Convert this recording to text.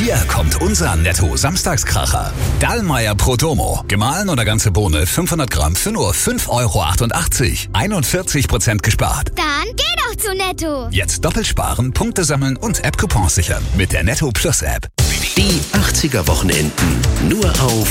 Hier kommt unser Netto-Samstagskracher. Dallmayr Prodomo. Gemahlen oder ganze Bohne 500 Gramm für nur 5,88 €. 41% gespart. Dann geh doch zu Netto. Jetzt doppelt sparen, Punkte sammeln und App-Coupons sichern. Mit der Netto Plus App. Die 80er Wochenenden. Nur auf